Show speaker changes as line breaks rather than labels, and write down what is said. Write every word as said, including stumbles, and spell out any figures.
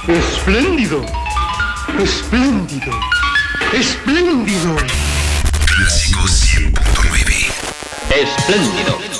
Espléndido, espléndido, espléndido.
Clásico cien punto nueve.
Espléndido.